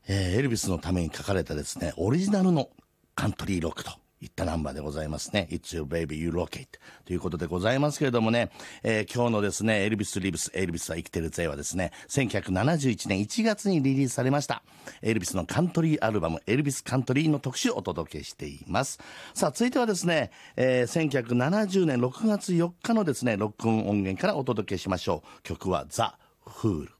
エルビスのために書かれたですね、オリジナルのカントリーロックといったナンバーでございますね。It's Your Baby You Rock It ということでございますけれどもね、今日のですね、エルビス・リブス、エルビスは生きてるぜはですね、1971年1月にリリースされました。エルビスのカントリーアルバム、エルビスカントリーの特集をお届けしています。さあ、続いてはですね、1970年6月4日のですね、録音音源からお届けしましょう。曲はザ・フール。